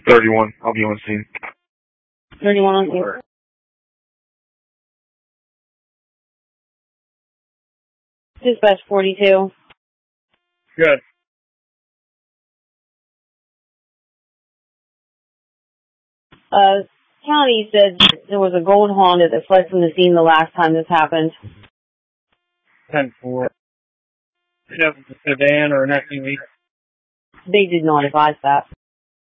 31. I'll be on scene. 31 on scene. Dispatch 42. Good. County said there was a gold Honda that fled from the scene the last time this happened. 10-4. Did you have a sedan or an SUV? They did not advise that.